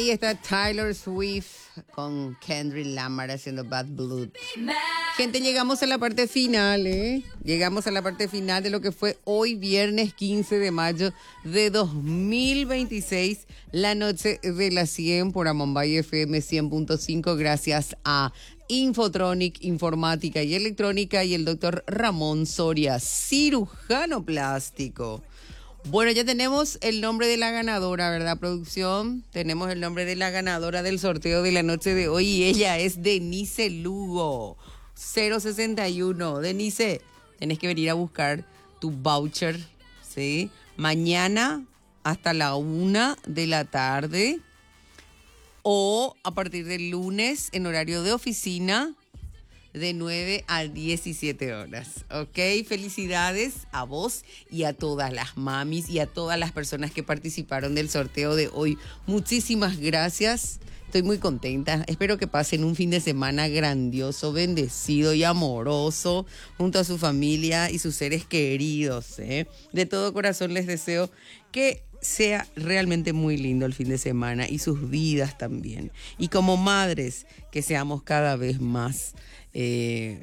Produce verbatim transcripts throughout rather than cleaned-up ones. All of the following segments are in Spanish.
Ahí está Taylor Swift con Kendrick Lamar haciendo Bad Blood. Gente, llegamos a la parte final, ¿eh? Llegamos a la parte final de lo que fue hoy viernes quince de mayo de dos mil veintiséis, la noche de las cien por Amombay F M cien punto cinco, gracias a Infotronic, Informática y Electrónica y el doctor Ramón Soria, cirujano plástico. Bueno, ya tenemos el nombre de la ganadora, ¿verdad, producción? Tenemos el nombre de la ganadora del sorteo de la noche de hoy y ella es Denise Lugo, cero sesenta y uno. Denise, tenés que venir a buscar tu voucher, ¿sí? Mañana hasta la una de la tarde o a partir del lunes en horario de oficina de nueve a diecisiete horas, ¿ok? Felicidades a vos y a todas las mamis y a todas las personas que participaron del sorteo de hoy. Muchísimas gracias, estoy muy contenta. Espero que pasen un fin de semana grandioso, bendecido y amoroso junto a su familia y sus seres queridos, ¿eh? De todo corazón les deseo que sea realmente muy lindo el fin de semana y sus vidas también. Y como madres, que seamos cada vez más eh,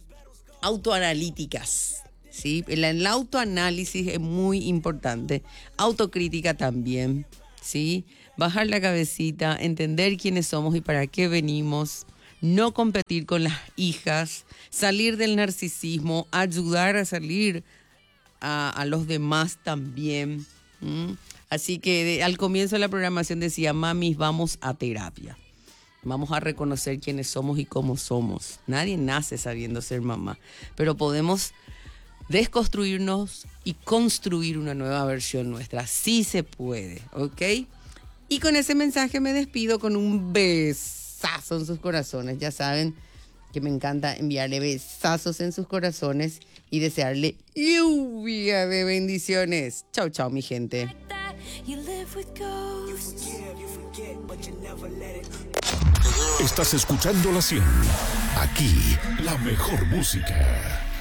autoanalíticas, ¿sí? El, el autoanálisis es muy importante. Autocrítica también, ¿sí? Bajar la cabecita, entender quiénes somos y para qué venimos. No competir con las hijas, salir del narcisismo, ayudar a salir a, a los demás también. ¿Mm? Así que de, al comienzo de la programación decía, mamis, vamos a terapia. Vamos a reconocer quiénes somos y cómo somos. Nadie nace sabiendo ser mamá, pero podemos desconstruirnos y construir una nueva versión nuestra. Sí se puede, ¿ok? Y con ese mensaje me despido con un besazo en sus corazones. Ya saben que me encanta enviarle besazos en sus corazones y desearle lluvia de bendiciones. Chau, chau, mi gente. Estás escuchando La cien. Aquí, la mejor música.